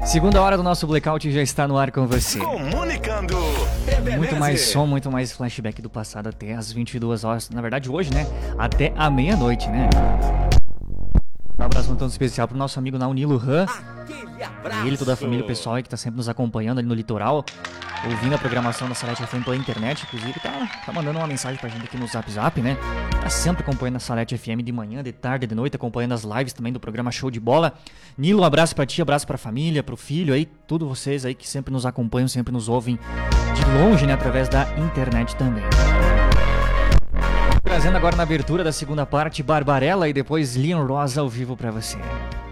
Segunda hora do nosso Blackout já está no ar com você. Comunicando. Muito mais som, muito mais flashback do passado até as 22 horas. Na verdade, hoje, né? Até a meia-noite, né? Um abraço muito especial pro nosso amigo Naunilo Han. Ele, toda a família, o pessoal aí que tá sempre nos acompanhando ali no litoral, ouvindo a programação da Salete FM pela internet. Inclusive, tá mandando uma mensagem pra gente aqui no Zap Zap, né? Tá sempre acompanhando a Salete FM de manhã, de tarde, de noite, acompanhando as lives também do programa Show de Bola. Nilo, um abraço pra ti, abraço pra família, pro filho aí, todos vocês aí que sempre nos acompanham, sempre nos ouvem de longe, né? Através da internet também. Trazendo agora na abertura da segunda parte, Barbarella e depois Leon Rosa ao vivo pra você.